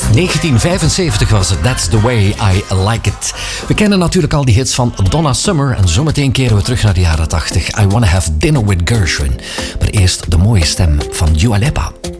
1975 was het, That's the Way I Like It. We kennen natuurlijk al die hits van Donna Summer en zometeen keren we terug naar de jaren 80. I Wanna Have Dinner with Gershwin. Maar eerst de mooie stem van Dua Lipa.